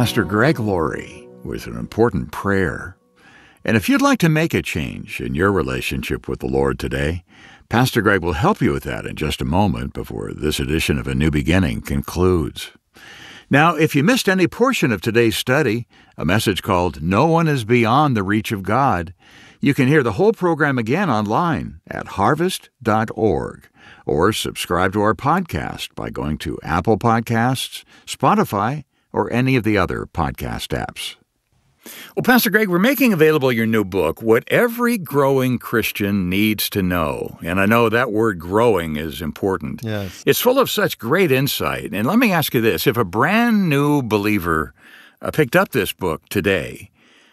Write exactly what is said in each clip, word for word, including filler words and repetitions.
Pastor Greg Laurie with an important prayer. And if you'd like to make a change in your relationship with the Lord today, Pastor Greg will help you with that in just a moment before this edition of A New Beginning concludes. Now, if you missed any portion of today's study, a message called No One is Beyond the Reach of God, you can hear the whole program again online at harvest dot org or subscribe to our podcast by going to Apple Podcasts, Spotify, or any of the other podcast apps. Well, Pastor Greg, we're making available your new book, What Every Growing Christian Needs to Know. And I know that word growing is important. Yes. It's full of such great insight. And let me ask you this. If a brand new believer uh, picked up this book today,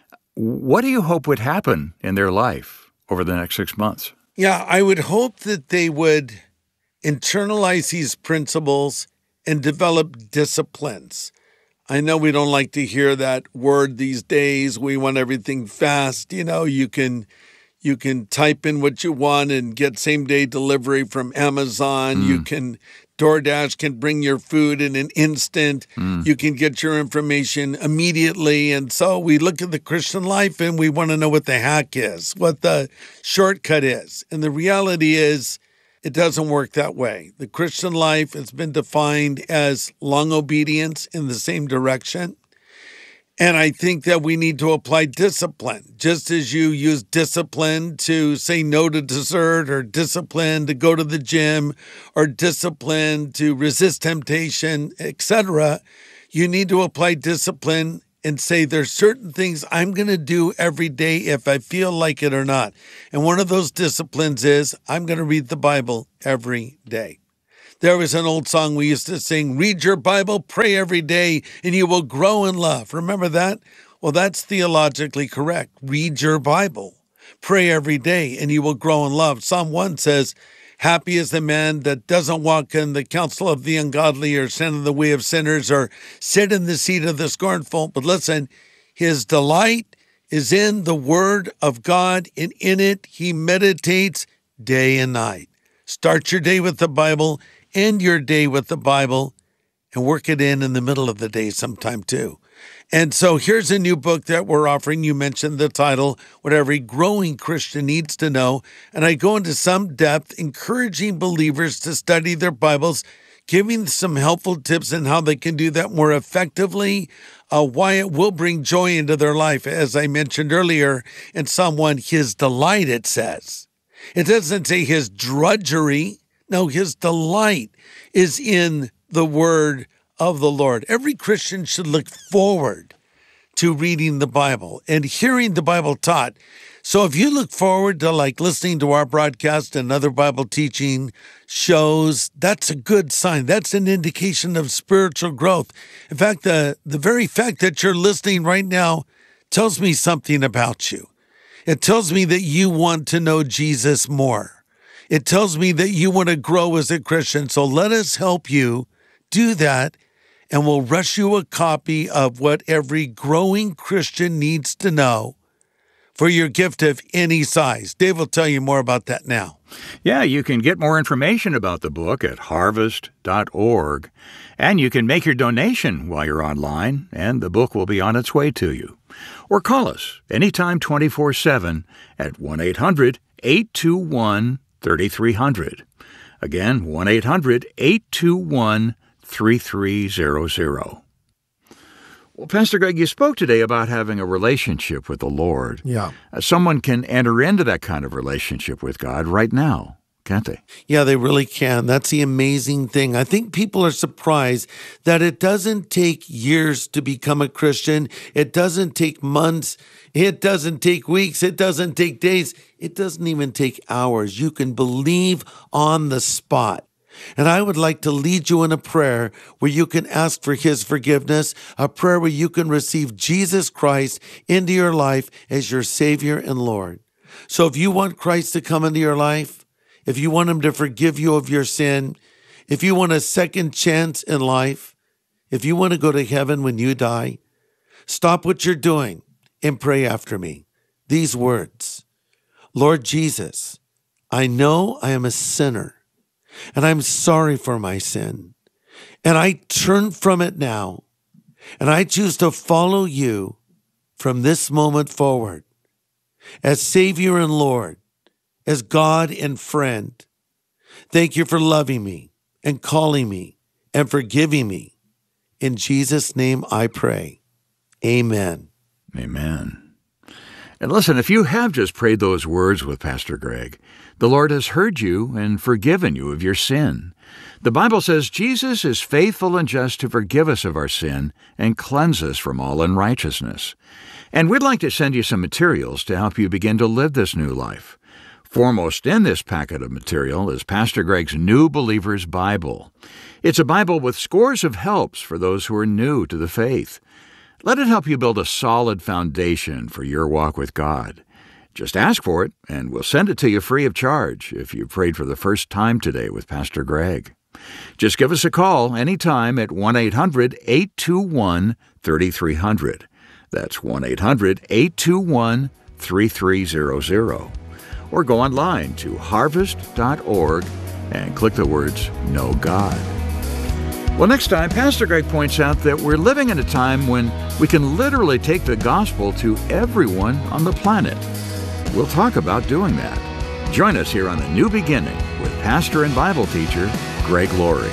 what do you hope would happen in their life over the next six months? Yeah, I would hope that they would internalize these principles and develop disciplines. I know we don't like to hear that word these days. We want everything fast. You know, you can you can type in what you want and get same-day delivery from Amazon. Mm. You can DoorDash can bring your food in an instant. Mm. You can get your information immediately. And so we look at the Christian life and we want to know what the hack is, what the shortcut is. And the reality is, it doesn't work that way. The Christian life has been defined as long obedience in the same direction. And I think that we need to apply discipline. Just as you use discipline to say no to dessert, or discipline to go to the gym, or discipline to resist temptation, et cetera, you need to apply discipline and say there's certain things I'm going to do every day if I feel like it or not. And one of those disciplines is I'm going to read the Bible every day. There was an old song we used to sing, read your Bible, pray every day, and you will grow in love. Remember that? Well, that's theologically correct. Read your Bible, pray every day, and you will grow in love. Psalm one says, happy is the man that doesn't walk in the counsel of the ungodly or stand in the way of sinners or sit in the seat of the scornful. But listen, his delight is in the word of God, and in it he meditates day and night. Start your day with the Bible, end your day with the Bible, and work it in in the middle of the day sometime too. And so here's a new book that we're offering. You mentioned the title, What Every Growing Christian Needs to Know. And I go into some depth, encouraging believers to study their Bibles, giving some helpful tips on how they can do that more effectively, uh, why it will bring joy into their life. As I mentioned earlier, in Psalm one, his delight, it says. It doesn't say his drudgery. No, his delight is in the word of the Lord. Every Christian should look forward to reading the Bible and hearing the Bible taught. So if you look forward to like listening to our broadcast and other Bible teaching shows, that's a good sign. That's an indication of spiritual growth. In fact, the, the very fact that you're listening right now tells me something about you. It tells me that you want to know Jesus more. It tells me that you want to grow as a Christian. So let us help you do that, and we'll rush you a copy of What Every Growing Christian Needs to Know for your gift of any size. Dave will tell you more about that now. Yeah, you can get more information about the book at harvest dot org, and you can make your donation while you're online, and the book will be on its way to you. Or call us anytime twenty-four seven at one eight hundred eight two one three three zero zero. Again, one eight hundred eight two one three three zero zero. Well, Pastor Greg, you spoke today about having a relationship with the Lord. Yeah. Uh, someone can enter into that kind of relationship with God right now, can't they? Yeah, they really can. That's the amazing thing. I think people are surprised that it doesn't take years to become a Christian. It doesn't take months. It doesn't take weeks. It doesn't take days. It doesn't even take hours. You can believe on the spot. And I would like to lead you in a prayer where you can ask for his forgiveness, a prayer where you can receive Jesus Christ into your life as your Savior and Lord. So if you want Christ to come into your life, if you want him to forgive you of your sin, if you want a second chance in life, if you want to go to heaven when you die, stop what you're doing and pray after me. These words, Lord Jesus, I know I am a sinner, and I'm sorry for my sin, and I turn from it now, And I choose to follow you from this moment forward as Savior and Lord, as God and friend. Thank you for loving me and calling me and forgiving me. In Jesus' name I pray. Amen. Amen. And listen, if you have just prayed those words with Pastor Greg, the Lord has heard you and forgiven you of your sin. The Bible says Jesus is faithful and just to forgive us of our sin and cleanse us from all unrighteousness. And we'd like to send you some materials to help you begin to live this new life. Foremost in this packet of material is Pastor Greg's New Believer's Bible. It's a Bible with scores of helps for those who are new to the faith. Let it help you build a solid foundation for your walk with God. Just ask for it, and we'll send it to you free of charge if you prayed for the first time today with Pastor Greg. Just give us a call anytime at one eight hundred, eight two one, three three zero zero. That's one eight hundred, eight two one, three three zero zero. Or go online to harvest dot org and click the words Know God. Well, next time, Pastor Greg points out that we're living in a time when we can literally take the gospel to everyone on the planet. We'll talk about doing that. Join us here on A New Beginning with pastor and Bible teacher Greg Laurie.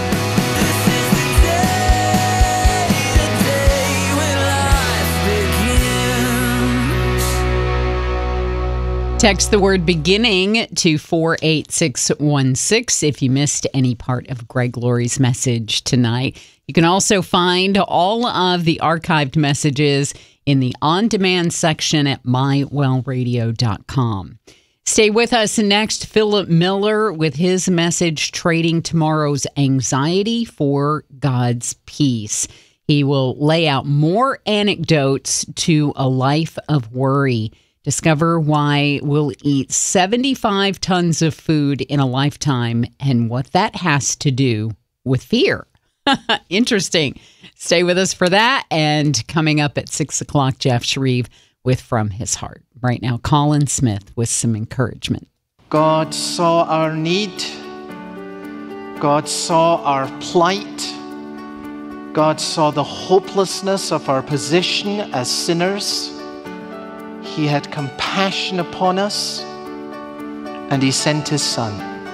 Text the word beginning to four eight six one six if you missed any part of Greg Laurie's message tonight. You can also find all of the archived messages in the on-demand section at my well radio dot com. Stay with us next. Philip Miller with his message, Trading Tomorrow's Anxiety for God's Peace. He will lay out more anecdotes to a life of worry. Discover why we'll eat seventy-five tons of food in a lifetime and what that has to do with fear. Interesting. Stay with us for that. And coming up at six o'clock, Jeff Shreve with From His Heart. Right now, Colin Smith with some encouragement. God saw our need. God saw our plight. God saw the hopelessness of our position as sinners. He had compassion upon us, and He sent His Son.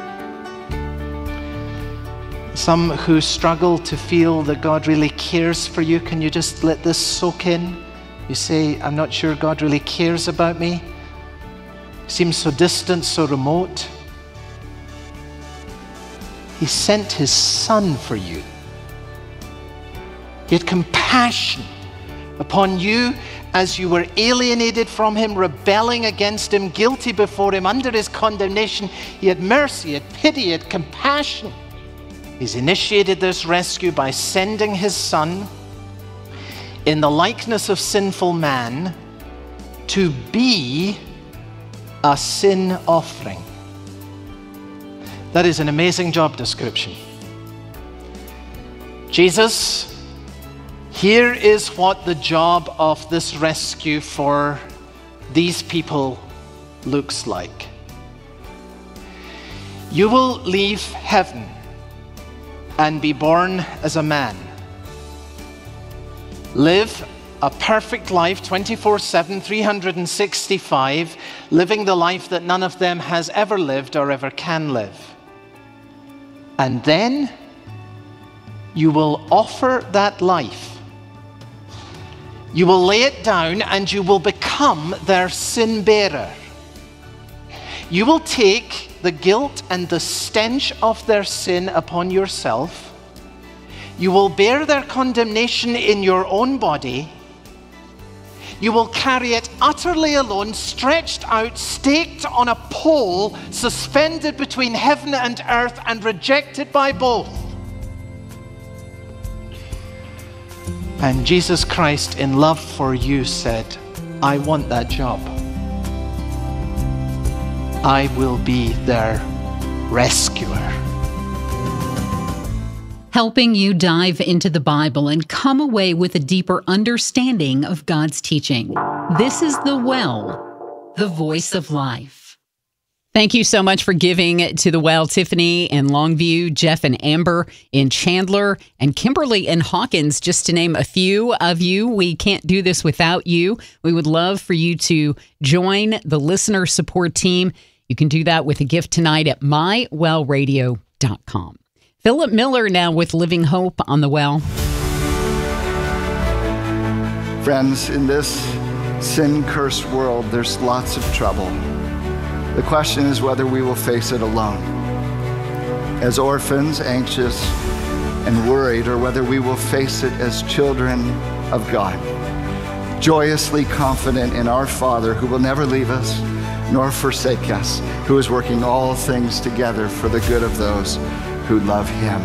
Some who struggle to feel that God really cares for you, can you just let this soak in? You say, I'm not sure God really cares about me. Seems so distant, so remote. He sent His Son for you. He had compassion upon you as you were alienated from Him, rebelling against Him, guilty before Him, under His condemnation. He had mercy, He had pity, He had compassion. He's initiated this rescue by sending His Son in the likeness of sinful man to be a sin offering. That is an amazing job description. Jesus, here is what the job of this rescue for these people looks like. You will leave heaven and be born as a man. Live a perfect life, twenty-four seven, three hundred sixty-five, living the life that none of them has ever lived or ever can live. And then you will offer that life. You will lay it down and you will become their sin bearer. You will take the guilt and the stench of their sin upon yourself. You will bear their condemnation in your own body. You will carry it utterly alone, stretched out, staked on a pole, suspended between heaven and earth and rejected by both. And Jesus Christ, in love for you, said, I want that job. I will be their rescuer. Helping you dive into the Bible and come away with a deeper understanding of God's teaching. This is The Well, the voice of life. Thank you so much for giving to the well, Tiffany in Longview, Jeff and Amber in Chandler, and Kimberly in Hawkins, just to name a few of you. We can't do this without you. We would love for you to join the listener support team. You can do that with a gift tonight at my well radio dot com. Philip Miller now with Living Hope on the Well. Friends, in this sin-cursed world, there's lots of trouble. The question is whether we will face it alone, as orphans, anxious and worried, or whether we will face it as children of God, joyously confident in our Father who will never leave us nor forsake us, who is working all things together for the good of those who love Him.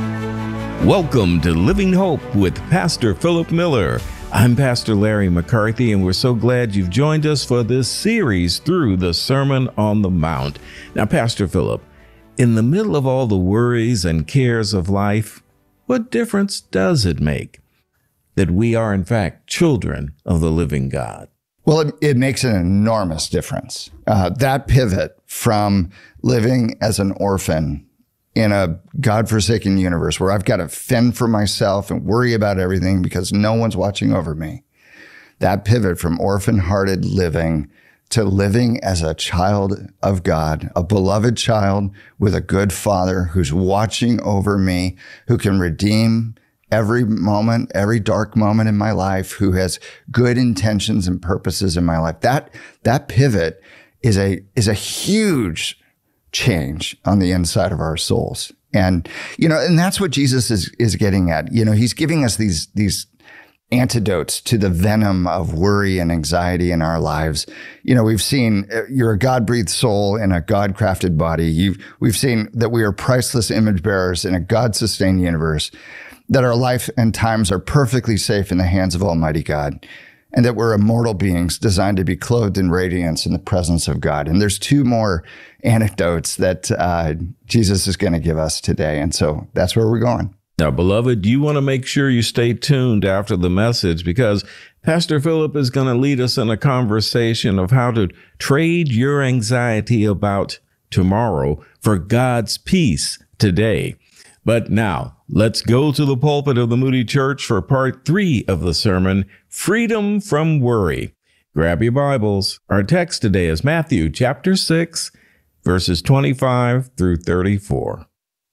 Welcome to Living Hope with Pastor Philip Miller. I'm Pastor Larry McCarthy, and we're so glad you've joined us for this series through the Sermon on the Mount. Now, Pastor Philip, in the middle of all the worries and cares of life, what difference does it make that we are, in fact, children of the living God? Well, it, it makes an enormous difference. Uh, that pivot from living as an orphan in a God-forsaken universe where I've got to fend for myself and worry about everything because no one's watching over me. That pivot from orphan-hearted living to living as a child of God, a beloved child with a good Father who's watching over me, who can redeem every moment, every dark moment in my life, who has good intentions and purposes in my life. That, that pivot is a, is a huge change on the inside of our souls. And, you know, and that's what Jesus is, is getting at. You know, he's giving us these, these antidotes to the venom of worry and anxiety in our lives. You know, we've seen you're a God-breathed soul in a God-crafted body. You've, we've seen that we are priceless image bearers in a God-sustained universe, that our life and times are perfectly safe in the hands of Almighty God, and that we're immortal beings designed to be clothed in radiance in the presence of God. And there's two more anecdotes that uh, Jesus is going to give us today. And so that's where we're going. Now, beloved, you want to make sure you stay tuned after the message, because Pastor Philip is going to lead us in a conversation of how to trade your anxiety about tomorrow for God's peace today. But now, let's go to the pulpit of the Moody Church for part three of the sermon, Freedom from Worry. Grab your Bibles. Our text today is Matthew chapter six, verses twenty-five through thirty-four.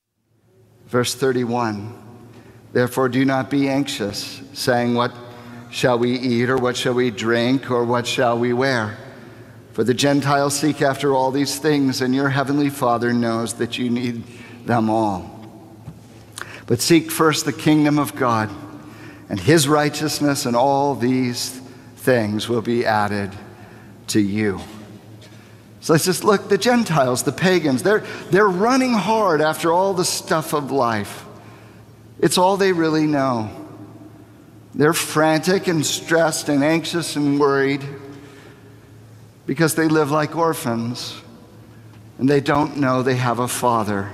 Verse thirty-one, therefore do not be anxious, saying, what shall we eat, or what shall we drink, or what shall we wear? For the Gentiles seek after all these things, and your heavenly Father knows that you need them all. But seek first the kingdom of God and His righteousness, and all these things will be added to you. So let's just look, the Gentiles, the pagans, they're, they're running hard after all the stuff of life. It's all they really know. They're frantic and stressed and anxious and worried because they live like orphans and they don't know they have a Father.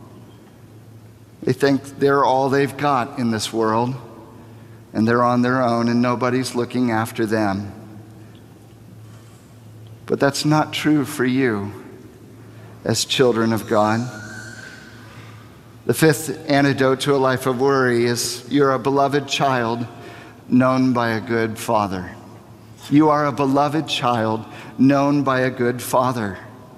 They think they're all they've got in this world, and they're on their own, and nobody's looking after them. But that's not true for you as children of God. The fifth antidote to a life of worry is you're a beloved child known by a good Father. You are a beloved child known by a good Father.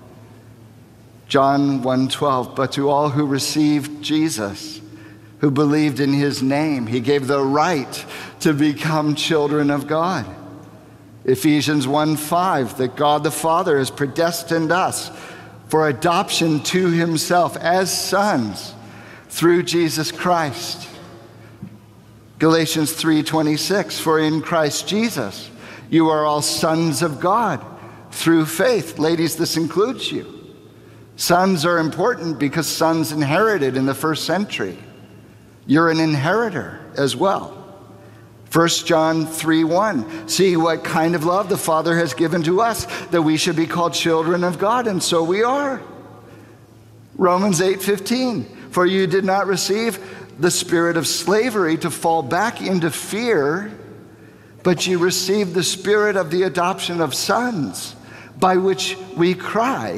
John one twelve, but to all who received Jesus, who believed in His name, He gave the right to become children of God. Ephesians one five, that God the Father has predestined us for adoption to Himself as sons through Jesus Christ. Galatians three twenty-six, for in Christ Jesus you are all sons of God through faith. Ladies, this includes you. Sons are important because sons inherited in the first century. You're an inheritor as well. First John three one, see what kind of love the Father has given to us, that we should be called children of God, and so we are. Romans eight fifteen, for you did not receive the spirit of slavery to fall back into fear, but you received the spirit of the adoption of sons, by which we cry,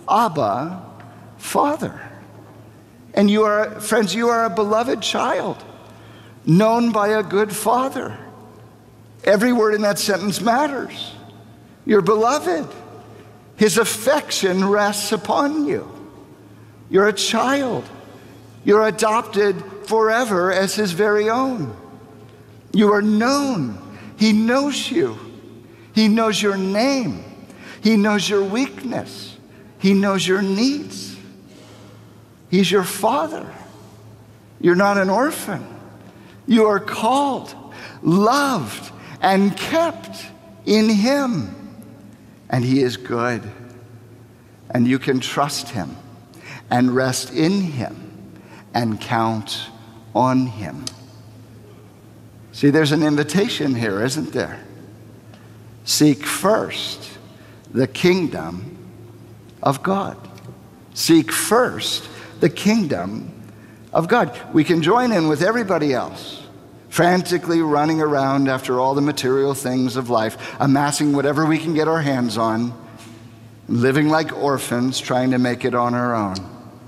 Abba, Father. And you are, friends, you are a beloved child, known by a good father. Every word in that sentence matters. You're beloved. His affection rests upon you. You're a child. You're adopted forever as his very own. You are known. He knows you. He knows your name. He knows your weakness. He knows your needs. He's your father. You're not an orphan. You are called, loved, and kept in him. And he is good. And you can trust him and rest in him and count on him. See, there's an invitation here, isn't there? Seek first the kingdom of God. Seek first the kingdom of God. We can join in with everybody else, frantically running around after all the material things of life, amassing whatever we can get our hands on, living like orphans, trying to make it on our own.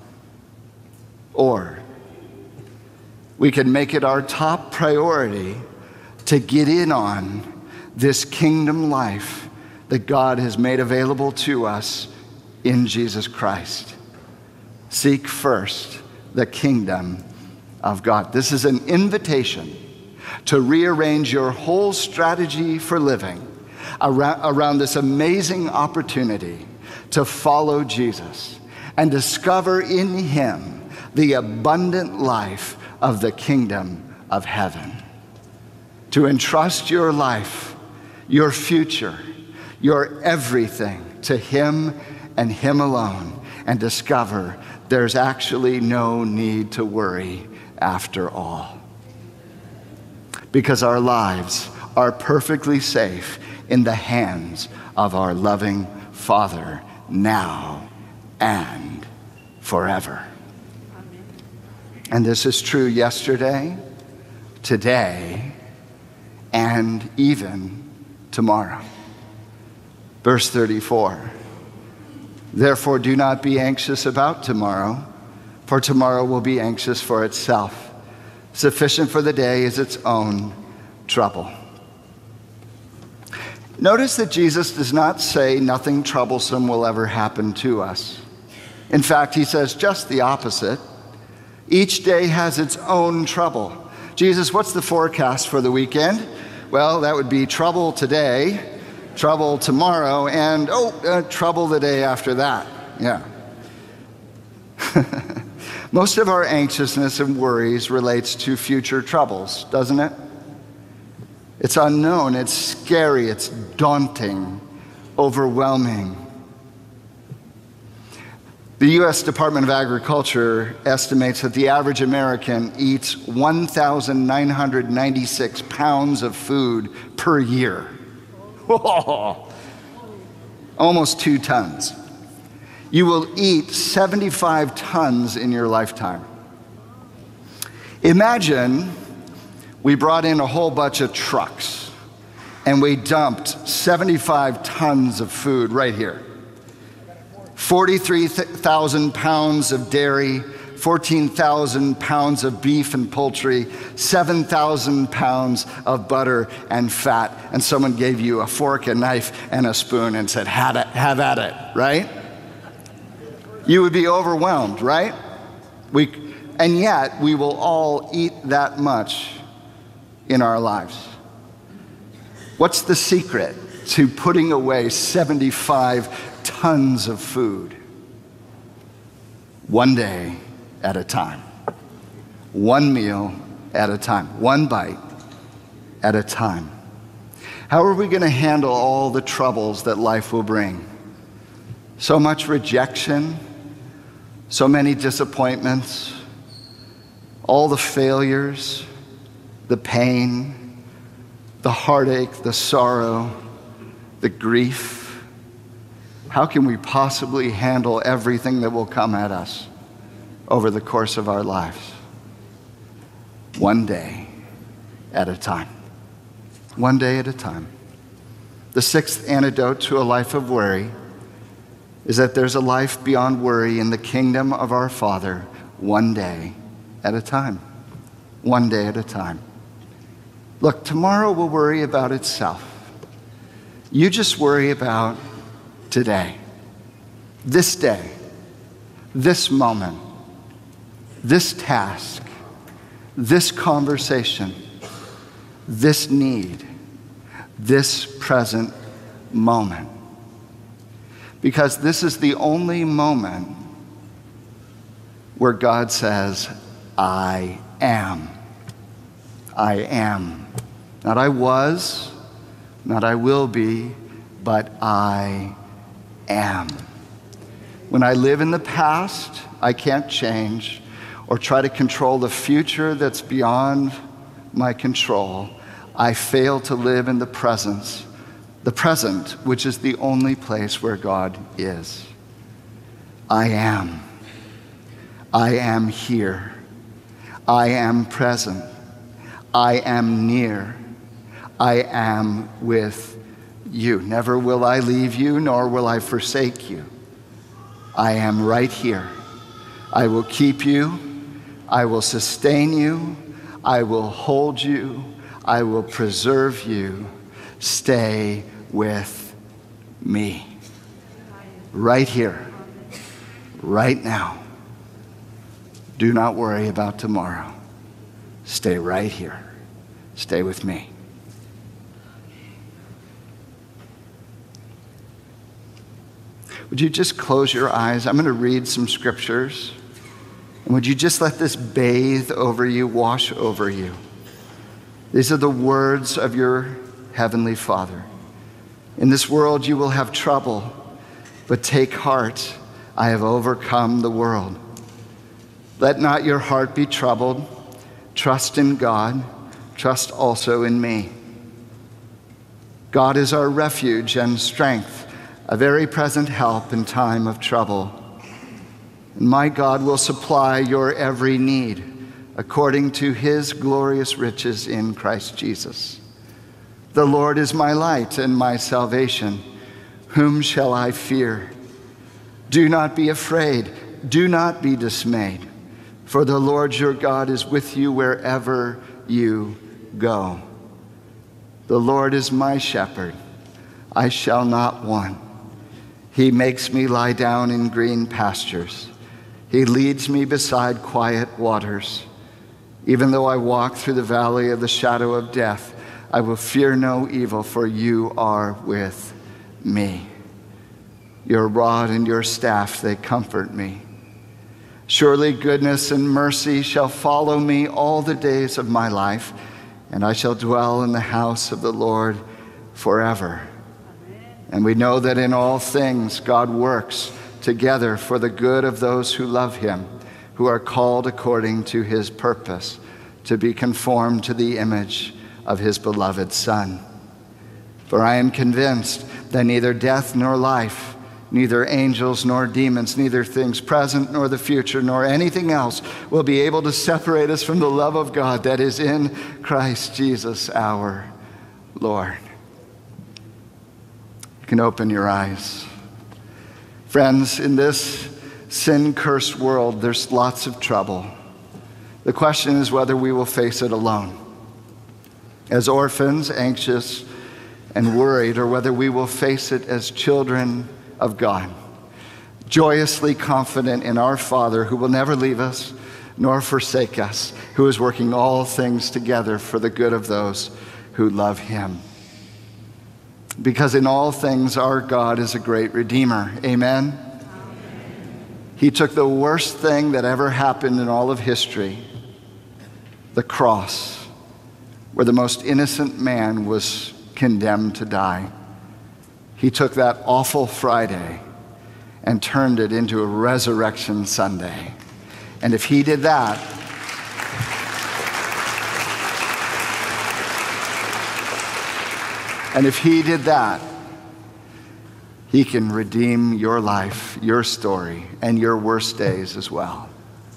Or we can make it our top priority to get in on this kingdom life that God has made available to us in Jesus Christ. Seek first the kingdom of God. This is an invitation to rearrange your whole strategy for living around, around this amazing opportunity to follow Jesus and discover in him the abundant life of the kingdom of heaven. To entrust your life, your future, your everything to him and him alone, and discover there's actually no need to worry after all. Because our lives are perfectly safe in the hands of our loving Father now and forever. And this is true yesterday, today, and even tomorrow. Verse thirty-four. Therefore, do not be anxious about tomorrow, for tomorrow will be anxious for itself. Sufficient for the day is its own trouble. Notice that Jesus does not say nothing troublesome will ever happen to us. In fact, he says just the opposite. Each day has its own trouble. Jesus, what's the forecast for the weekend? Well, that would be trouble today, trouble tomorrow, and oh, uh, trouble the day after that. Yeah. Most of our anxiousness and worries relates to future troubles, doesn't it? It's unknown, it's scary, it's daunting, overwhelming. The U S Department of Agriculture estimates that the average American eats one thousand nine hundred ninety-six pounds of food per year. Almost two tons. You will eat seventy-five tons in your lifetime. Imagine we brought in a whole bunch of trucks and we dumped seventy-five tons of food right here. forty-three thousand pounds of dairy, fourteen thousand pounds of beef and poultry, seven thousand pounds of butter and fat, and someone gave you a fork, a knife, and a spoon and said, have, it, have at it, right? You would be overwhelmed, right? We, and yet, we will all eat that much in our lives. What's the secret to putting away seventy-five tons of food? One day at a time. One meal at a time. One bite at a time. How are we going to handle all the troubles that life will bring? So much rejection, so many disappointments, all the failures, the pain, the heartache, the sorrow, the grief. How can we possibly handle everything that will come at us over the course of our lives? One day at a time. One day at a time. The sixth antidote to a life of worry is that there's a life beyond worry in the kingdom of our Father, one day at a time. One day at a time. Look, tomorrow will worry about itself. You just worry about today, this day, this moment, this task, this conversation, this need, this present moment. Because this is the only moment where God says, I am. I am. Not I was, not I will be, but I am. When I live in the past, I can't change or try to control the future that's beyond my control. I fail to live in the presence, the present, which is the only place where God is. I am. I am here. I am present. I am near. I am with you. Never will I leave you, nor will I forsake you. I am right here. I will keep you. I will sustain you. I will hold you. I will preserve you. Stay with me. Right here. Right now. Do not worry about tomorrow. Stay right here. Stay with me. Would you just close your eyes? I'm going to read some scriptures. And would you just let this bathe over you, wash over you? These are the words of your heavenly Father. In this world you will have trouble, but take heart. I have overcome the world. Let not your heart be troubled. Trust in God. Trust also in me. God is our refuge and strength, a very present help in time of trouble. And my God will supply your every need according to his glorious riches in Christ Jesus. The Lord is my light and my salvation. Whom shall I fear? Do not be afraid. Do not be dismayed. For the Lord your God is with you wherever you go. The Lord is my shepherd. I shall not want. He makes me lie down in green pastures. He leads me beside quiet waters. Even though I walk through the valley of the shadow of death, I will fear no evil, for you are with me. Your rod and your staff, they comfort me. Surely goodness and mercy shall follow me all the days of my life, and I shall dwell in the house of the Lord forever. And we know that in all things God works together for the good of those who love him, who are called according to his purpose, to be conformed to the image of his beloved Son. For I am convinced that neither death nor life, neither angels nor demons, neither things present nor the future, nor anything else will be able to separate us from the love of God that is in Christ Jesus our Lord. You can open your eyes. Friends, in this sin-cursed world, there's lots of trouble. The question is whether we will face it alone, as orphans, anxious and worried, or whether we will face it as children of God, joyously confident in our Father who will never leave us nor forsake us, who is working all things together for the good of those who love him. Because in all things our God is a great Redeemer. Amen? Amen. He took the worst thing that ever happened in all of history, the cross, where the most innocent man was condemned to die. He took that awful Friday and turned it into a resurrection Sunday. And if he did that, and if he did that, he can redeem your life, your story, and your worst days as well.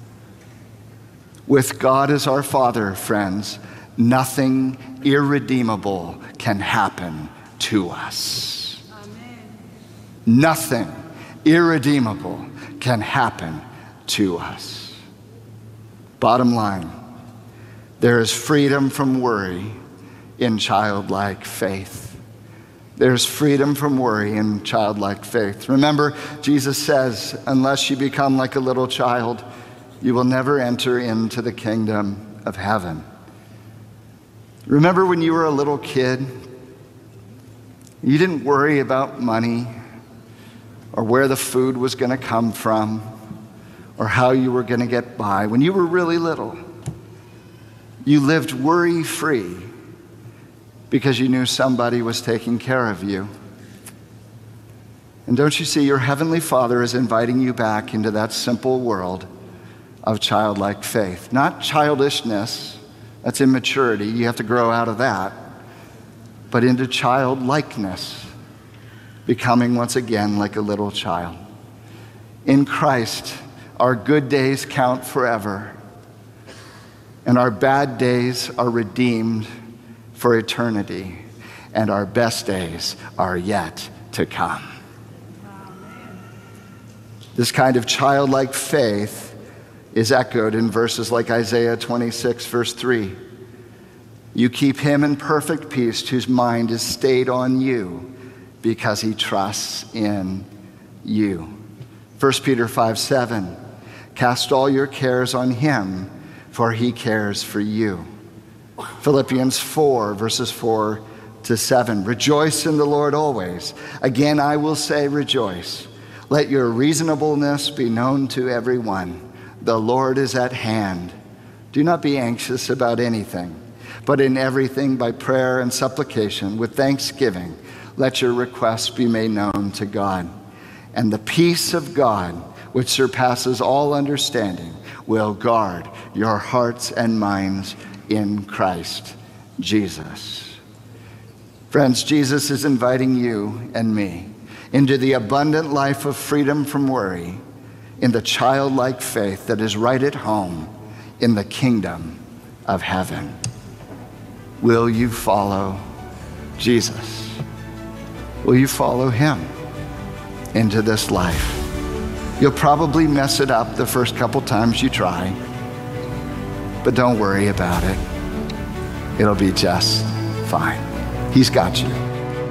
With God as our Father, friends, nothing irredeemable can happen to us. Amen. Nothing irredeemable can happen to us. Bottom line, there is freedom from worry in childlike faith. There's freedom from worry in childlike faith. Remember, Jesus says, unless you become like a little child, you will never enter into the kingdom of heaven. Remember when you were a little kid, you didn't worry about money or where the food was going to come from or how you were going to get by. When you were really little, you lived worry-free because you knew somebody was taking care of you. And don't you see, your Heavenly Father is inviting you back into that simple world of childlike faith. Not childishness, that's immaturity, you have to grow out of that, but into childlikeness, becoming once again like a little child. In Christ, our good days count forever, and our bad days are redeemed for eternity, and our best days are yet to come. This kind of childlike faith is echoed in verses like Isaiah twenty-six, verse three. You keep him in perfect peace whose mind is stayed on you because he trusts in you. First Peter five, seven. Cast all your cares on him, for he cares for you. Philippians four, verses four to seven. Rejoice in the Lord always. Again, I will say rejoice. Let your reasonableness be known to everyone. The Lord is at hand. Do not be anxious about anything, but in everything by prayer and supplication with thanksgiving, let your requests be made known to God. And the peace of God, which surpasses all understanding, will guard your hearts and minds in Christ Jesus. Friends, Jesus is inviting you and me into the abundant life of freedom from worry, in the childlike faith that is right at home in the kingdom of heaven. Will you follow Jesus? Will you follow him into this life? You'll probably mess it up the first couple times you try, but don't worry about it. It'll be just fine. He's got you.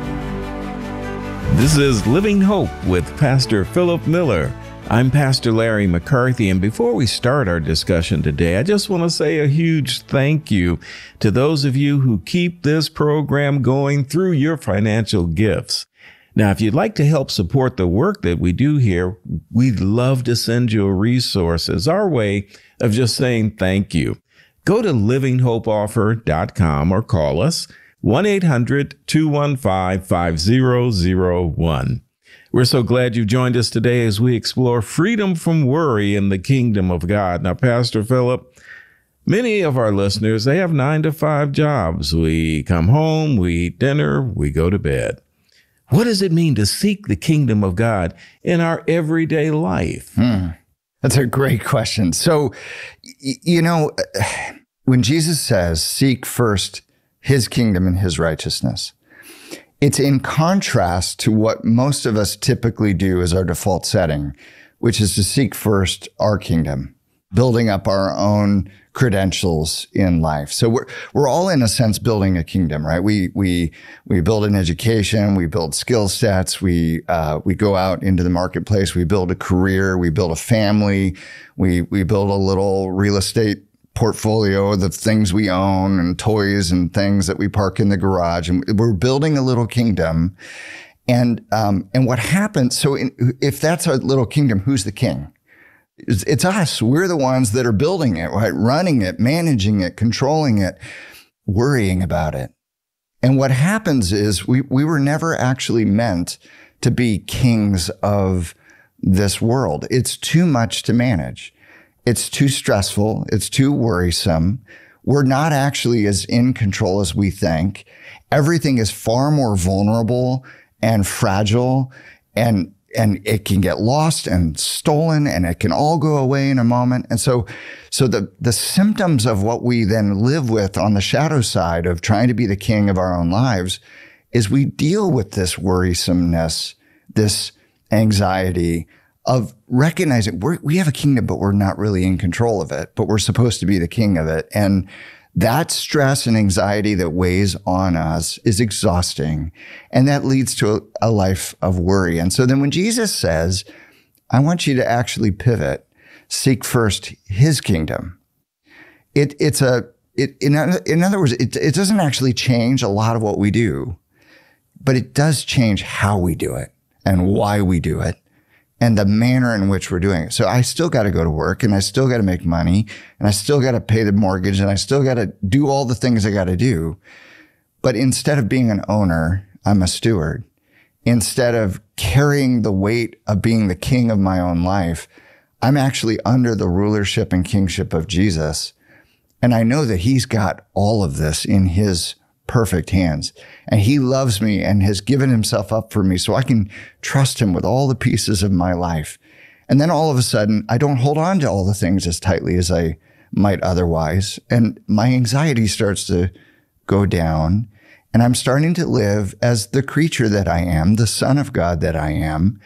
This is Living Hope with Pastor Philip Miller. I'm Pastor Larry McCarthy, and before we start our discussion today, I just want to say a huge thank you to those of you who keep this program going through your financial gifts. Now, if you'd like to help support the work that we do here, we'd love to send you a resource as our way of just saying thank you. Go to living hope offer dot com or call us one eight hundred two one five five zero zero one. We're so glad you've joined us today as we explore freedom from worry in the kingdom of God. Now, Pastor Philip, many of our listeners, they have nine to five jobs. We come home, we eat dinner, we go to bed. What does it mean to seek the kingdom of God in our everyday life? Hmm. That's a great question. So, you know, when Jesus says, seek first his kingdom and his righteousness, it's in contrast to what most of us typically do as our default setting, which is to seek first our kingdom, building up our own credentials in life. So we're we're all in a sense building a kingdom, right? We we we build an education, we build skill sets, we uh, we go out into the marketplace, we build a career, we build a family, we we build a little real estate portfolio of the things we own and toys and things that we park in the garage, and we're building a little kingdom. And um, and what happens? So in, if that's our little kingdom, who's the king? It's, it's us. We're the ones that are building it, right? Running it, managing it, controlling it, worrying about it. And what happens is we we were never actually meant to be kings of this world. It's too much to manage. It's too stressful. It's too worrisome. We're not actually as in control as we think. Everything is far more vulnerable and fragile, and and it can get lost and stolen, and it can all go away in a moment. And so, so the the symptoms of what we then live with on the shadow side of trying to be the king of our own lives is we deal with this worrisomeness, this anxiety of recognizing we're, we have a kingdom, but we're not really in control of it, but we're supposed to be the king of it. And that stress and anxiety that weighs on us is exhausting. And that leads to a, a life of worry. And so then when Jesus says, I want you to actually pivot, seek first his kingdom, it, it's a, it, in, in other words, it, it doesn't actually change a lot of what we do, but it does change how we do it and why we do it and the manner in which we're doing it. So I still got to go to work, and I still got to make money, and I still got to pay the mortgage, and I still got to do all the things I got to do. But instead of being an owner, I'm a steward. Instead of carrying the weight of being the king of my own life, I'm actually under the rulership and kingship of Jesus. And I know that he's got all of this in his perfect hands. And he loves me and has given himself up for me so I can trust him with all the pieces of my life. And then all of a sudden, I don't hold on to all the things as tightly as I might otherwise. And my anxiety starts to go down. And I'm starting to live as the creature that I am, the son of God that I am.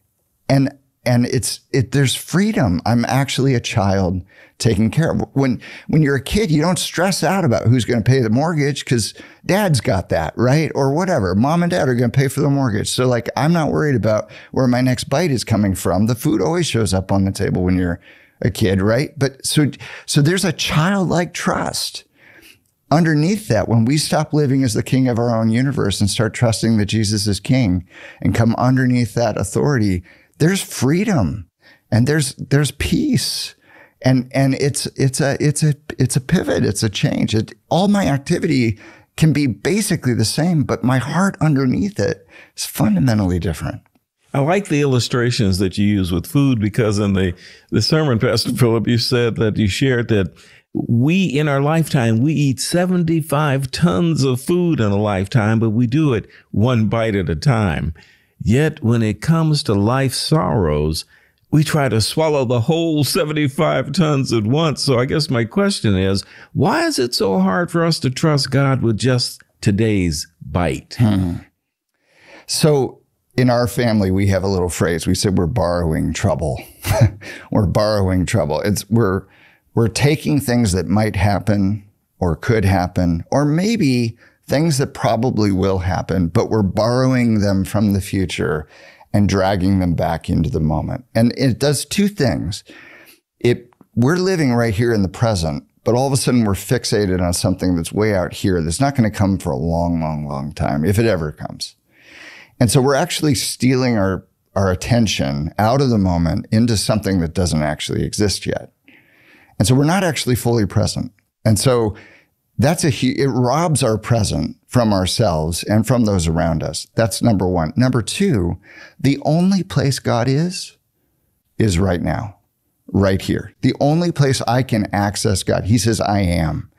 And And it's, it, there's freedom. I'm actually a child taken care of. When, when you're a kid, you don't stress out about who's going to pay the mortgage because dad's got that, right? Or whatever. Mom and dad are going to pay for the mortgage. So like, I'm not worried about where my next bite is coming from. The food always shows up on the table when you're a kid, right? But so, so there's a childlike trust. Underneath that, when we stop living as the king of our own universe and start trusting that Jesus is king and come underneath that authority, there's freedom and there's, there's peace. And, and it's, it's a, it's a, it's a pivot. It's a change. It, all my activity can be basically the same, but my heart underneath it is fundamentally different. I like the illustrations that you use with food, because in the, the sermon, Pastor Philip, you said that you shared that we, in our lifetime, we eat seventy-five tons of food in a lifetime, but we do it one bite at a time. Yet when it comes to life sorrows, we try to swallow the whole seventy-five tons at once. So I guess my question is, why is it so hard for us to trust God with just today's bite? Hmm. So in our family, we have a little phrase. We said we're borrowing trouble. We're borrowing trouble. It's we're we're taking things that might happen or could happen, or maybe things that probably will happen, but we're borrowing them from the future and dragging them back into the moment. And it does two things. It, we're living right here in the present, but all of a sudden we're fixated on something that's way out here that's not going to come for a long, long, long time, if it ever comes. And so we're actually stealing our, our attention out of the moment into something that doesn't actually exist yet. And so we're not actually fully present. And so That's a, it robs our present from ourselves and from those around us. That's number one. Number two, the only place God is, is right now, right here. The only place I can access God, he says, I am.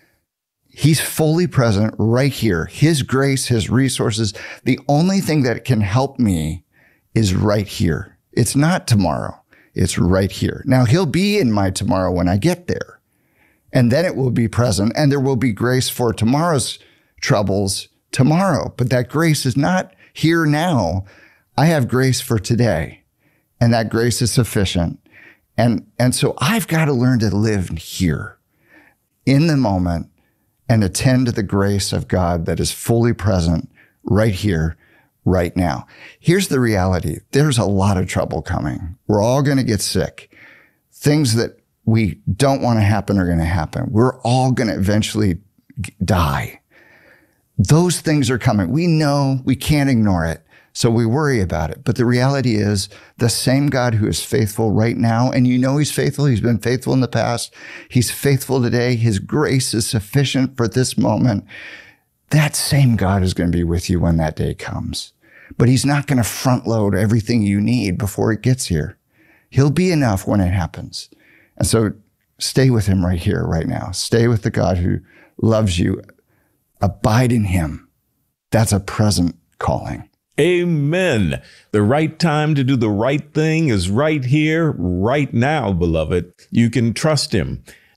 He's fully present right here. His grace, his resources, the only thing that can help me is right here. It's not tomorrow. It's right here. Now, he'll be in my tomorrow when I get there. And then it will be present, and there will be grace for tomorrow's troubles tomorrow. But that grace is not here now. I have grace for today, and that grace is sufficient. And, and so I've got to learn to live here in the moment and attend to the grace of God that is fully present right here, right now. Here's the reality. There's a lot of trouble coming. We're all going to get sick. Things that we don't want to happen are going to happen. We're all going to eventually die. Those things are coming. We know we can't ignore it, so we worry about it. But the reality is the same God who is faithful right now, and you know he's faithful. He's been faithful in the past. He's faithful today. His grace is sufficient for this moment. That same God is going to be with you when that day comes. But he's not going to front load everything you need before it gets here. He'll be enough when it happens. And so stay with him right here, right now. Stay with the God who loves you. Abide in him. That's a present calling. Amen. The right time to do the right thing is right here, right now, beloved. You can trust him.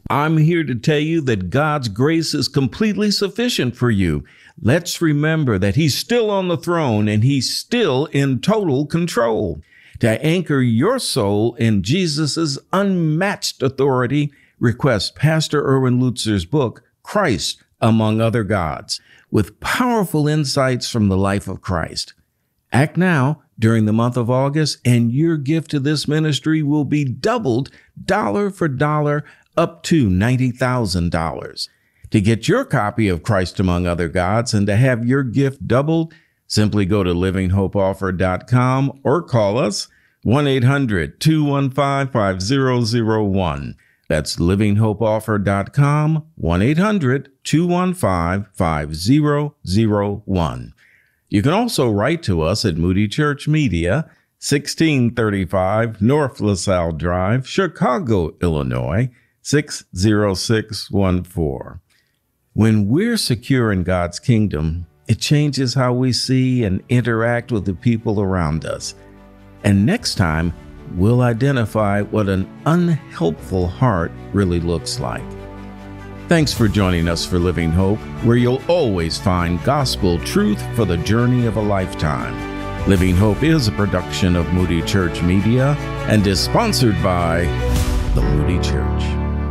I'm here to tell you that God's grace is completely sufficient for you. Let's remember that He's still on the throne and He's still in total control. To anchor your soul in Jesus' unmatched authority, request Pastor Erwin Lutzer's book, Christ Among Other Gods, with powerful insights from the life of Christ. Act now during the month of August, and your gift to this ministry will be doubled dollar for dollar up to ninety thousand dollars. To get your copy of Christ Among Other Gods and to have your gift doubled, simply go to living hope offer dot com or call us one eight hundred two one five five zero zero one. That's living hope offer dot com, one eight hundred two one five five zero zero one. You can also write to us at Moody Church Media, sixteen thirty-five North LaSalle Drive, Chicago, Illinois, six zero six one four. When we're secure in God's kingdom, it changes how we see and interact with the people around us. And next time, we'll identify what an unhelpful heart really looks like. Thanks for joining us for Living Hope, where you'll always find gospel truth for the journey of a lifetime. Living Hope is a production of Moody Church Media and is sponsored by the Moody Church.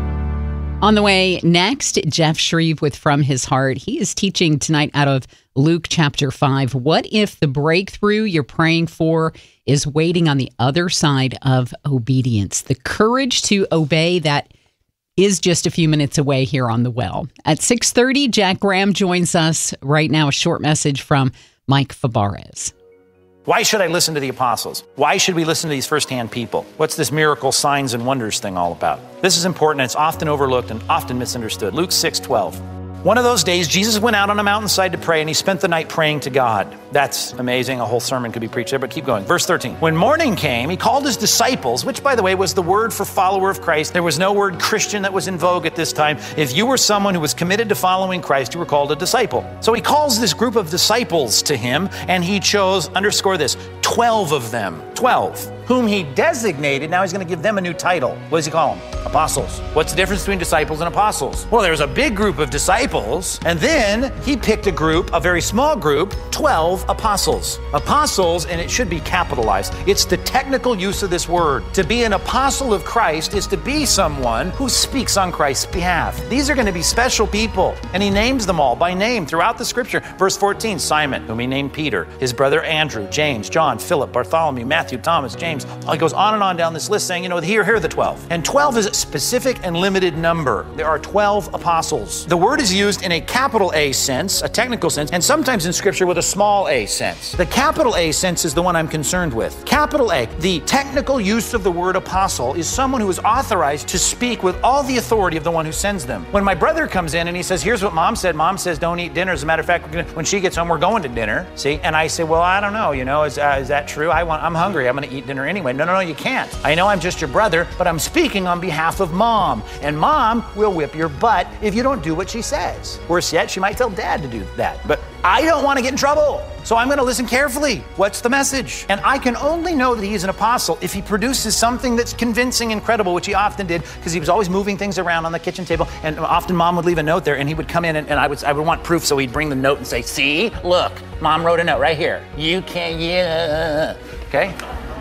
On the way next, Jeff Shreve with From His Heart. He is teaching tonight out of Luke chapter five. What if the breakthrough you're praying for is waiting on the other side of obedience? The courage to obey that is just a few minutes away here on The Well. At six thirty, Jack Graham joins us right now. A short message from Mike Fabarez. Why should I listen to the apostles? Why should we listen to these firsthand people? What's this miracle, signs, and wonders thing all about? This is important, and it's often overlooked and often misunderstood. Luke six twelve. One of those days, Jesus went out on a mountainside to pray, and he spent the night praying to God. That's amazing. A whole sermon could be preached there, but keep going. Verse thirteen. When morning came, he called his disciples, which, by the way, was the word for follower of Christ. There was no word Christian that was in vogue at this time. If you were someone who was committed to following Christ, you were called a disciple. So he calls this group of disciples to him, and he chose, underscore this, twelve of them. twelve. Whom he designated. Now he's going to give them a new title. What does he call them? Apostles. What's the difference between disciples and apostles? Well, there's a big group of disciples, and then he picked a group, a very small group, twelve apostles. Apostles, and it should be capitalized. It's the technical use of this word. To be an apostle of Christ is to be someone who speaks on Christ's behalf. These are going to be special people, and he names them all by name throughout the scripture. Verse fourteen, Simon, whom he named Peter, his brother Andrew, James, John, Philip, Bartholomew, Matthew, Thomas, James. He goes on and on down this list saying, you know, here, here are the twelve. And twelve is a specific and limited number. There are twelve apostles. The word is used in a capital A sense, a technical sense, and sometimes in scripture with a small a sense. The capital A sense is the one I'm concerned with. Capital A, the technical use of the word apostle, is someone who is authorized to speak with all the authority of the one who sends them. When my brother comes in and he says, here's what mom said. Mom says don't eat dinner. As a matter of fact, we're gonna, when she gets home, we're going to dinner. See? And I say, well, I don't know. You know, is, uh, is that true? I want, I'm hungry. I'm going to eat dinner anyway. No, no, no, you can't. I know I'm just your brother, but I'm speaking on behalf of mom. And mom will whip your butt if you don't do what she says. Worse yet, she might tell dad to do that. But I don't want to get in trouble. So I'm going to listen carefully. What's the message? And I can only know that he's an apostle if he produces something that's convincing and credible, which he often did, because he was always moving things around on the kitchen table. And often mom would leave a note there, and he would come in, and, and I would I would want proof, so he'd bring the note and say, see, look, mom wrote a note right here. You can't, yeah. Okay?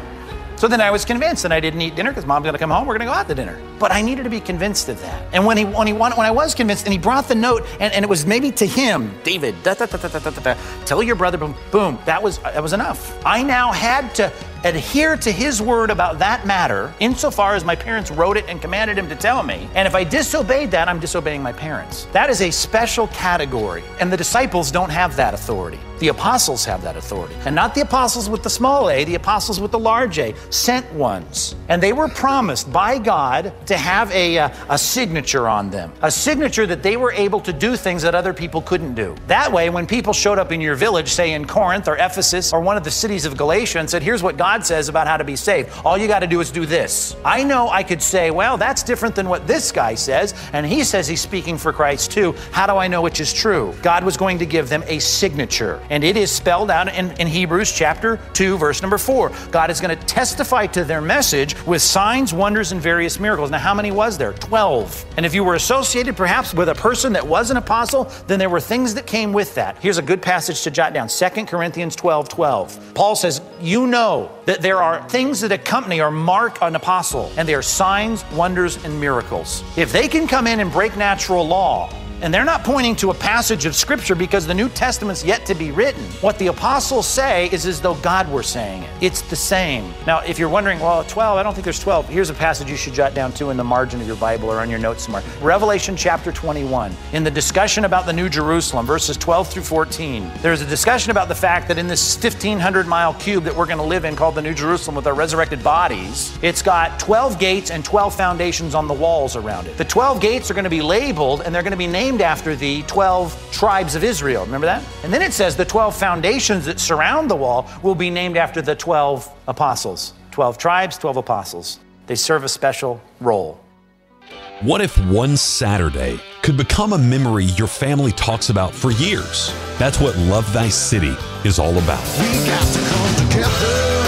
So then I was convinced, and I didn't eat dinner because mom's going to come home. We're going to go out to dinner. But I needed to be convinced of that. And when he when he when I was convinced, and he brought the note, and, and it was maybe to him, David, da, da, da, da, da, da, da, tell your brother, boom, boom. That was that was enough. I now had to adhere to his word about that matter, insofar as my parents wrote it and commanded him to tell me. And if I disobeyed that, I'm disobeying my parents. That is a special category, and the disciples don't have that authority. The apostles have that authority. And not the apostles with the small a, the apostles with the large a, sent ones. And they were promised by God to have a, a, a signature on them, a signature that they were able to do things that other people couldn't do. That way, when people showed up in your village, say in Corinth or Ephesus or one of the cities of Galatia, and said, here's what God God says about how to be saved. All you got to do is do this. I know I could say, well, that's different than what this guy says, and he says he's speaking for Christ too. How do I know which is true? God was going to give them a signature, and it is spelled out in, in Hebrews chapter two, verse number four. God is going to testify to their message with signs, wonders, and various miracles. Now, how many was there? Twelve. And if you were associated perhaps with a person that was an apostle, then there were things that came with that. Here's a good passage to jot down. Second Corinthians twelve twelve. Paul says, you know that there are things that accompany or mark an apostle, and they are signs, wonders, and miracles. If they can come in and break natural law, and they're not pointing to a passage of Scripture because the New Testament's yet to be written. What the apostles say is as though God were saying it. It's the same. Now, if you're wondering, well, twelve, I don't think there's twelve. Here's a passage you should jot down too in the margin of your Bible or on your notes somewhere. Revelation chapter twenty-one. In the discussion about the New Jerusalem, verses twelve through fourteen, there's a discussion about the fact that in this fifteen hundred mile cube that we're going to live in called the New Jerusalem with our resurrected bodies, it's got twelve gates and twelve foundations on the walls around it. The twelve gates are going to be labeled, and they're going to be named after the twelve tribes of Israel. Remember that? And then it says the twelve foundations that surround the wall will be named after the twelve apostles. twelve tribes, twelve apostles. They serve a special role. What if one Saturday could become a memory your family talks about for years? That's what Love Thy City is all about. We got to come together.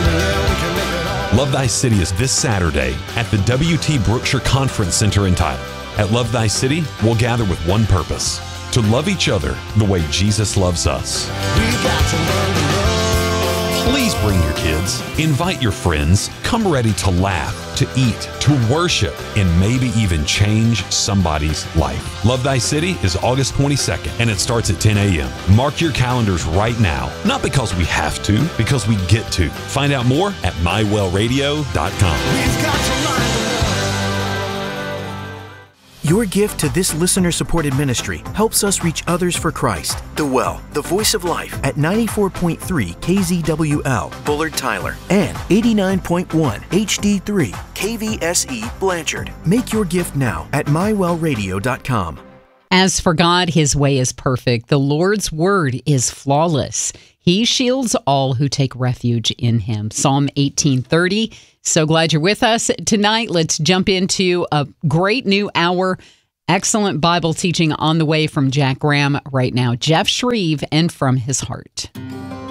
Love Thy City is this Saturday at the W T Brookshire Conference Center in Tyler. At Love Thy City, we'll gather with one purpose: to love each other the way Jesus loves us. We got to learn to love. Please bring your kids, invite your friends, come ready to laugh, to eat, to worship, and maybe even change somebody's life. Love Thy City is August twenty-second, and it starts at ten a.m. Mark your calendars right now, not because we have to, because we get to. Find out more at my well radio dot com. We've got to learn. Your gift to this listener-supported ministry helps us reach others for Christ. The Well, the voice of life, at ninety-four point three K Z W L, Bullard, Tyler, and eighty-nine point one H D three K V S E, Blanchard. Make your gift now at my well radio dot com. As for God, his way is perfect. The Lord's word is flawless. He shields all who take refuge in him. Psalm eighteen thirty. So glad you're with us tonight. Let's jump into a great new hour. Excellent Bible teaching on the way from Jack Graham right now. Jeff Shreve and From His Heart. Do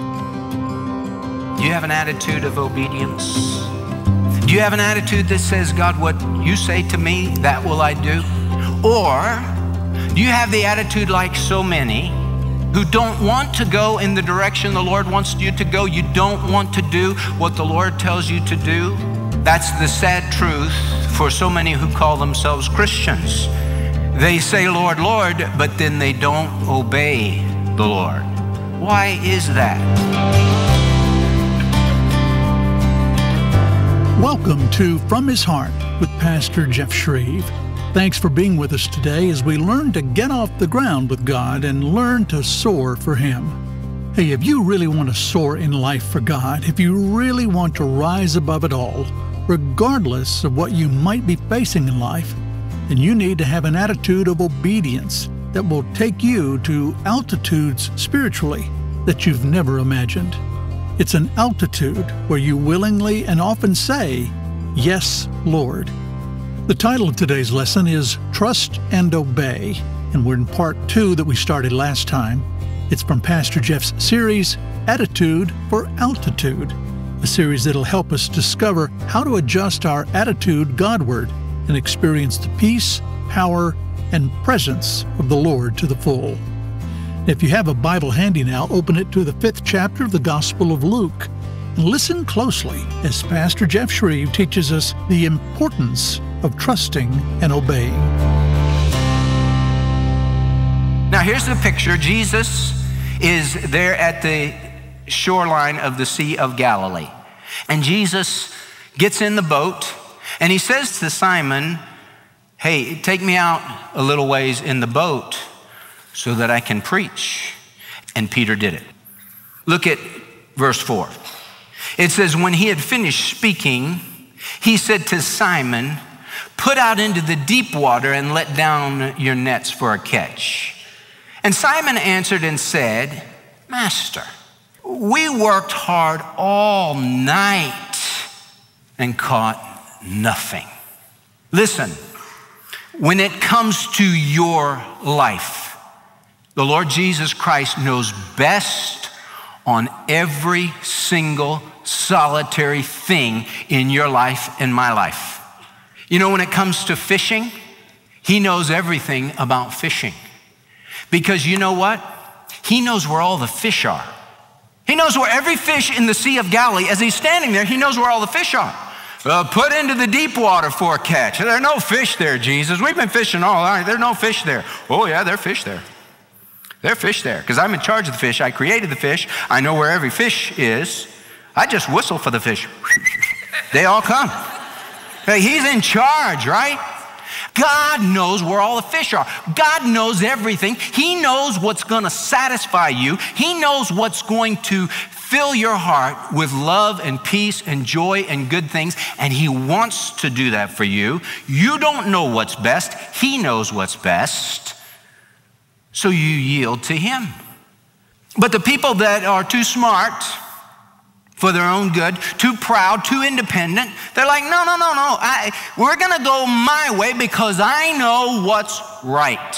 you have an attitude of obedience? Do you have an attitude that says, God, what you say to me, that will I do? Or do you have the attitude like so many who don't want to go in the direction the Lord wants you to go? You don't want to do what the Lord tells you to do? That's the sad truth for so many who call themselves Christians. They say, Lord, Lord, but then they don't obey the Lord. Why is that? Welcome to From His Heart with Pastor Jeff Shreve. Thanks for being with us today as we learn to get off the ground with God and learn to soar for Him. Hey, if you really want to soar in life for God, if you really want to rise above it all, regardless of what you might be facing in life, then you need to have an attitude of obedience that will take you to altitudes spiritually that you've never imagined. It's an altitude where you willingly and often say, "Yes, Lord." The title of today's lesson is Trust and Obey, and we're in part two that we started last time. It's from Pastor Jeff's series, Attitude for Altitude, a series that'll help us discover how to adjust our attitude Godward and experience the peace, power, and presence of the Lord to the full. If you have a Bible handy now, open it to the fifth chapter of the Gospel of Luke, and listen closely as Pastor Jeff Shreve teaches us the importance of trusting and obeying. Now here's the picture. Jesus is there at the shoreline of the Sea of Galilee. And Jesus gets in the boat and he says to Simon, hey, take me out a little ways in the boat so that I can preach. And Peter did it. Look at verse four. It says, when he had finished speaking, he said to Simon, put out into the deep water and let down your nets for a catch. And Simon answered and said, Master, We worked hard all night and caught nothing. Listen, when it comes to your life, the Lord Jesus Christ knows best on every single solitary thing in your life and my life. You know, when it comes to fishing, he knows everything about fishing. Because you know what? He knows where all the fish are. He knows where every fish in the Sea of Galilee, as he's standing there, he knows where all the fish are. Uh, put into the deep water for a catch. There are no fish there, Jesus. We've been fishing all night. There are no fish there. Oh, yeah, there are fish there. There are fish there because I'm in charge of the fish. I created the fish. I know where every fish is. I just whistle for the fish. They all come. Hey, he's in charge, right? God knows where all the fish are. God knows everything. He knows what's going to satisfy you. He knows what's going to fill your heart with love and peace and joy and good things, and he wants to do that for you. You don't know what's best. He knows what's best, so you yield to him. But the people that are too smart for their own good, too proud, too independent, they're like, no, no, no, no, I, we're going to go my way because I know what's right.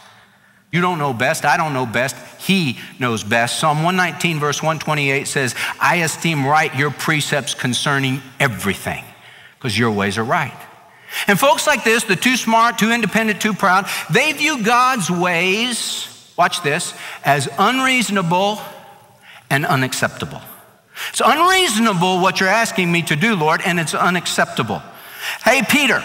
You don't know best. I don't know best. He knows best. Psalm one nineteen, verse one twenty-eight says, I esteem right your precepts concerning everything, because your ways are right. And folks like this, the too smart, too independent, too proud, they view God's ways, watch this, as unreasonable and unacceptable. It's unreasonable what you're asking me to do, Lord, and it's unacceptable. Hey, Peter,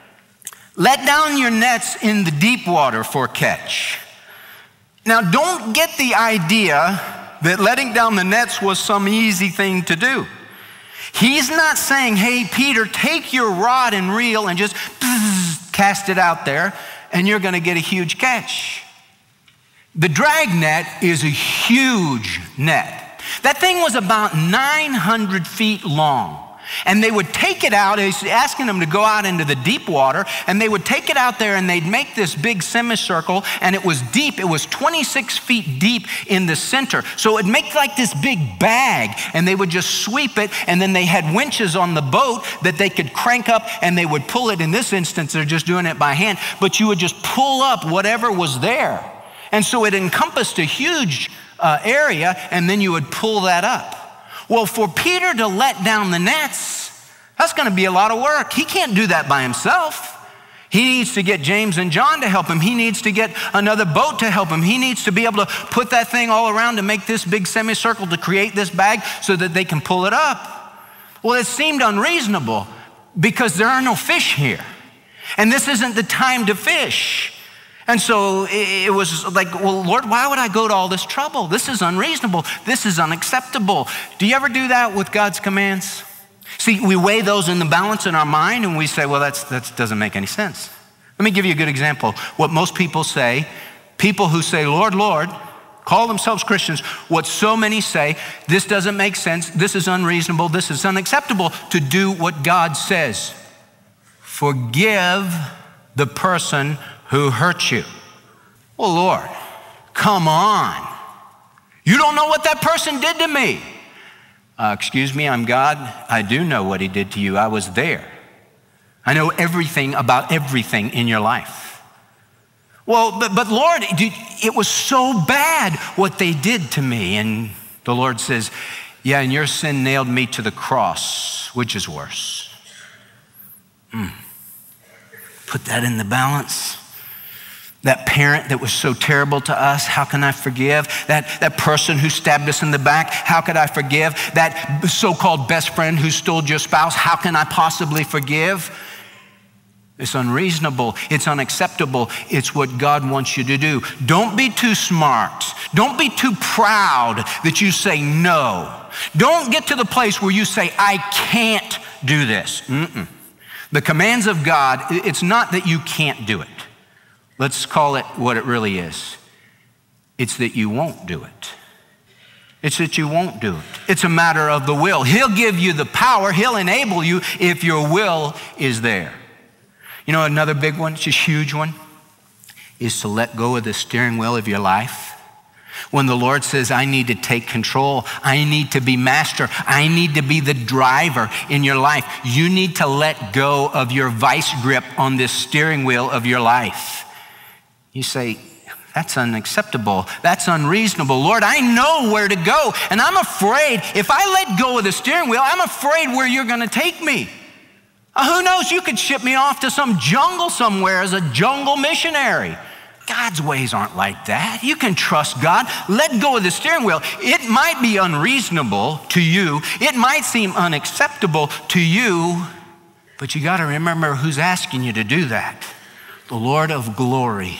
let down your nets in the deep water for catch. Now, don't get the idea that letting down the nets was some easy thing to do. He's not saying, hey, Peter, take your rod and reel and just cast it out there and you're going to get a huge catch. The drag net is a huge net. That thing was about nine hundred feet long. And they would take it out, he's asking them to go out into the deep water, and they would take it out there and they'd make this big semicircle, and it was deep. It was twenty-six feet deep in the center. So it'd make like this big bag, and they would just sweep it, and then they had winches on the boat that they could crank up, and they would pull it. In this instance, they're just doing it by hand, but you would just pull up whatever was there. And so it encompassed a huge uh, area, and then you would pull that up. Well, for Peter to let down the nets, that's going to be a lot of work. He can't do that by himself. He needs to get James and John to help him. He needs to get another boat to help him. He needs to be able to put that thing all around to make this big semicircle to create this bag so that they can pull it up. Well, it seemed unreasonable because there are no fish here. And this isn't the time to fish. And so it was like, well, Lord, why would I go to all this trouble? This is unreasonable. This is unacceptable. Do you ever do that with God's commands? See, we weigh those in the balance in our mind and we say, well, that's, that doesn't make any sense. Let me give you a good example. What most people say, people who say, Lord, Lord, call themselves Christians, what so many say, this doesn't make sense, this is unreasonable, this is unacceptable, to do what God says. Forgive the person who hurt you. Well, Lord, come on. You don't know what that person did to me. Uh, excuse me, I'm God. I do know what he did to you. I was there. I know everything about everything in your life. Well, but, but Lord, it was so bad what they did to me. And the Lord says, yeah, and your sin nailed me to the cross. Which is worse? Mm. Put that in the balance. That parent that was so terrible to us, how can I forgive? That, that person who stabbed us in the back, how could I forgive? That so-called best friend who stole your spouse, how can I possibly forgive? It's unreasonable. It's unacceptable. It's what God wants you to do. Don't be too smart. Don't be too proud that you say no. Don't get to the place where you say, I can't do this. Mm-mm. The commands of God, it's not that you can't do it. Let's call it what it really is. It's that you won't do it. It's that you won't do it. It's a matter of the will. He'll give you the power. He'll enable you if your will is there. You know, another big one, just a huge one, is to let go of the steering wheel of your life. When the Lord says, I need to take control, I need to be master, I need to be the driver in your life, you need to let go of your vice grip on this steering wheel of your life. You say, that's unacceptable. That's unreasonable. Lord, I know where to go, and I'm afraid if I let go of the steering wheel, I'm afraid where you're going to take me. Uh, who knows? You could ship me off to some jungle somewhere as a jungle missionary. God's ways aren't like that. You can trust God. Let go of the steering wheel. It might be unreasonable to you. It might seem unacceptable to you, but you got to remember who's asking you to do that. The Lord of glory,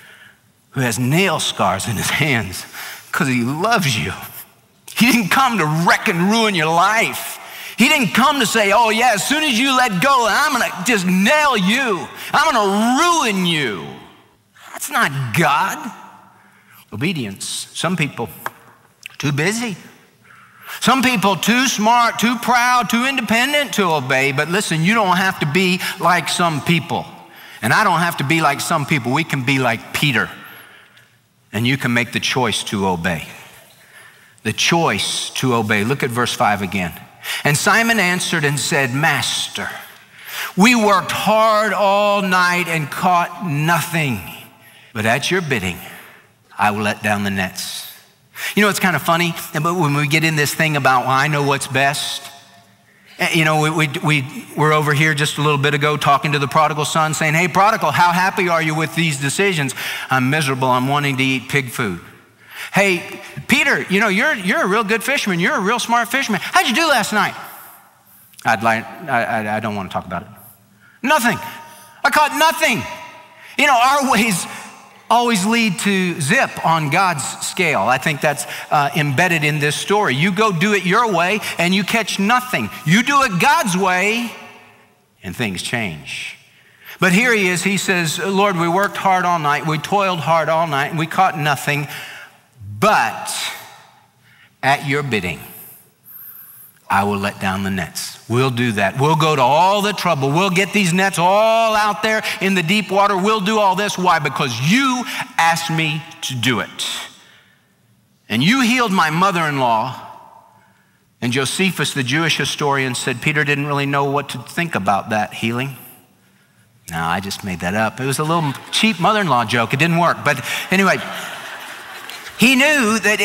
who has nail scars in his hands because he loves you. He didn't come to wreck and ruin your life. He didn't come to say, oh yeah, as soon as you let go, I'm going to just nail you. I'm going to ruin you. That's not God. Obedience. Some people too busy. Some people too smart, too proud, too independent to obey. But listen, you don't have to be like some people. And I don't have to be like some people. We can be like Peter. And you can make the choice to obey. The choice to obey. Look at verse five again. And Simon answered and said, Master, we worked hard all night and caught nothing. But at your bidding, I will let down the nets. You know, it's kind of funny, but when we get in this thing about, well, I know what's best. You know, we, we, we were over here just a little bit ago talking to the prodigal son saying, hey, prodigal, how happy are you with these decisions? I'm miserable. I'm wanting to eat pig food. Hey, Peter, you know, you're, you're a real good fisherman. You're a real smart fisherman. How'd you do last night? I'd like, I, I, I don't want to talk about it. Nothing. I caught nothing. You know, our ways always lead to zip on God's scale. I think that's uh, embedded in this story. You go do it your way and you catch nothing. You do it God's way and things change. But here he is, he says, Lord, we worked hard all night, we toiled hard all night, and we caught nothing, but at your bidding, I will let down the nets. We'll do that. We'll go to all the trouble. We'll get these nets all out there in the deep water. We'll do all this. Why? Because you asked me to do it. And you healed my mother-in-law. And Josephus, the Jewish historian, said Peter didn't really know what to think about that healing. No, I just made that up. It was a little cheap mother-in-law joke. It didn't work. But anyway, he knew that